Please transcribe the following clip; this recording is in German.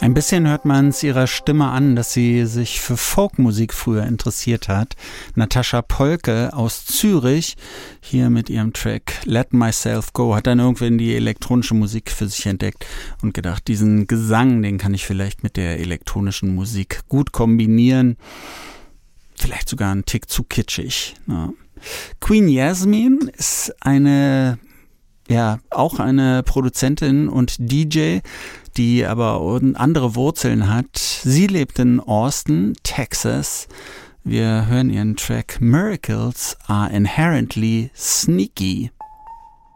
Ein bisschen hört man es ihrer Stimme an, dass sie sich für Folkmusik früher interessiert hat. Natascha Polke aus Zürich, hier mit ihrem Track Let Myself Go, hat dann irgendwann die elektronische Musik für sich entdeckt und gedacht, diesen Gesang, den kann ich vielleicht mit der elektronischen Musik gut kombinieren. Vielleicht sogar einen Tick zu kitschig. Ja. Queen Yasmin ist auch eine Produzentin und DJ, die aber andere Wurzeln hat. Sie lebt in Austin, Texas. Wir hören ihren Track Miracles are inherently sneaky.